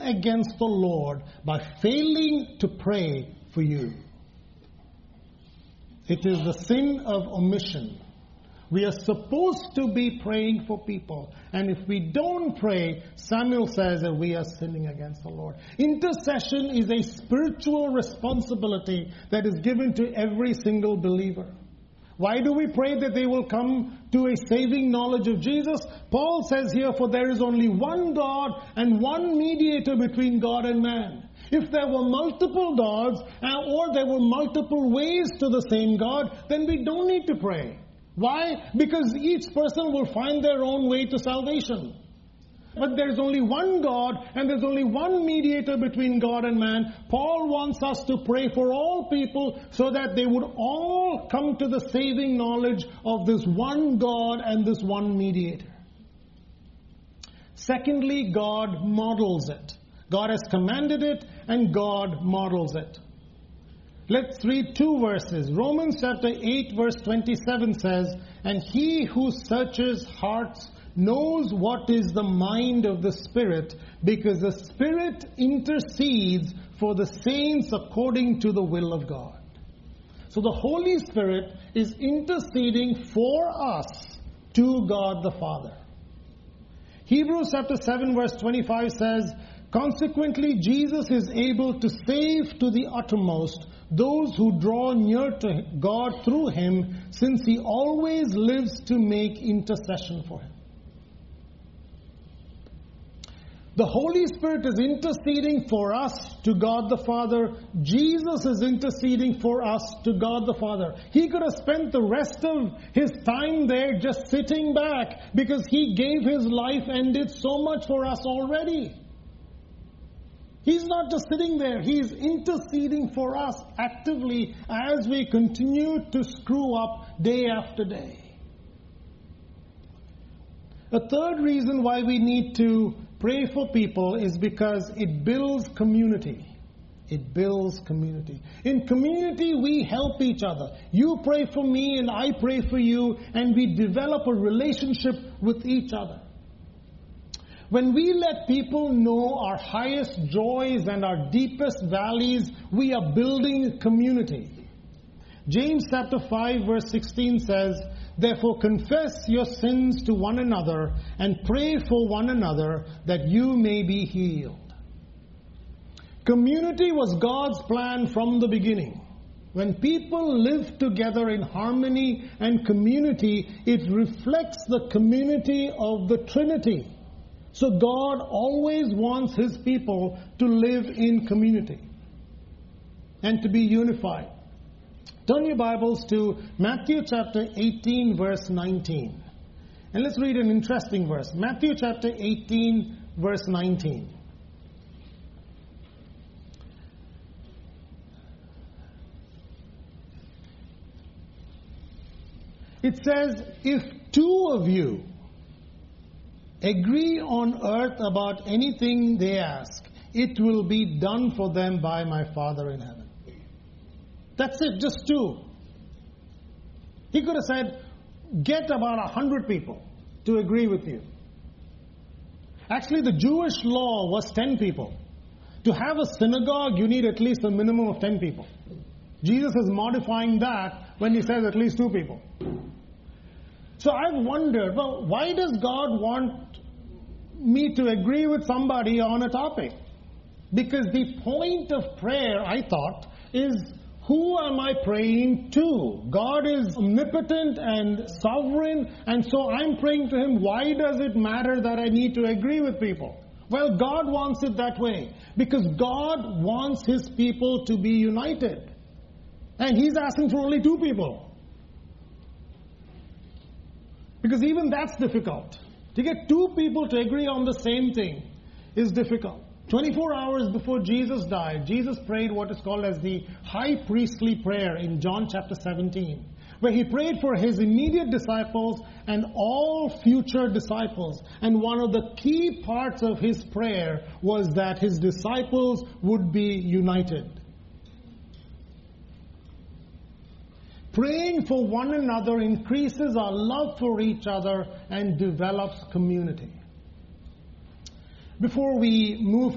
against the Lord by failing to pray for you. It is the sin of omission. We are supposed to be praying for people. And if we don't pray, Samuel says that we are sinning against the Lord. Intercession is a spiritual responsibility that is given to every single believer. Why do we pray that they will come to a saving knowledge of Jesus? Paul says here, for there is only one God and one mediator between God and man. If there were multiple gods or there were multiple ways to the same God, then we don't need to pray. Why? Because each person will find their own way to salvation. But there's only one God and there's only one mediator between God and man. Paul wants us to pray for all people so that they would all come to the saving knowledge of this one God and this one mediator. Secondly, God models it. God has commanded it and God models it. Let's read two verses. Romans chapter 8 verse 27 says, and he who searches hearts knows what is the mind of the Spirit, because the Spirit intercedes for the saints according to the will of God. So the Holy Spirit is interceding for us to God the Father. Hebrews chapter 7 verse 25 says, consequently Jesus is able to save to the uttermost those who draw near to God through him, since he always lives to make intercession for him. The Holy Spirit is interceding for us to God the Father. Jesus is interceding for us to God the Father. He could have spent the rest of his time there just sitting back because he gave his life and did so much for us already. He's not just sitting there. He's interceding for us actively as we continue to screw up day after day. A third reason why we need to pray for people is because it builds community. It builds community. In community, we help each other. You pray for me and I pray for you, and we develop a relationship with each other. When we let people know our highest joys and our deepest valleys, we are building community. James chapter 5 verse 16 says, therefore confess your sins to one another and pray for one another that you may be healed. Community was God's plan from the beginning. When people live together in harmony and community, it reflects the community of the Trinity. So God always wants his people to live in community and to be unified. Turn your Bibles to Matthew chapter 18 verse 19. And let's read an interesting verse. Matthew chapter 18 verse 19. It says, if two of you agree on earth about anything they ask, it will be done for them by my Father in heaven. That's it, just two. He could have said, get about 100 people to agree with you. Actually, the Jewish law was 10 people. To have a synagogue, you need at least a minimum of 10 people. Jesus is modifying that when he says at least 2 people. So I've wondered, well, why does God want me to agree with somebody on a topic? Because the point of prayer, I thought, is who am I praying to? God is omnipotent and sovereign, and so I'm praying to him. Why does it matter that I need to agree with people? Well, God wants it that way, because God wants his people to be united. And he's asking for only 2 people. Because even that's difficult. To get 2 people to agree on the same thing is difficult. 24 hours before Jesus died, Jesus prayed what is called as the high priestly prayer in John chapter 17, where he prayed for his immediate disciples and all future disciples. And one of the key parts of his prayer was that his disciples would be united. Praying for one another increases our love for each other and develops community. Before we move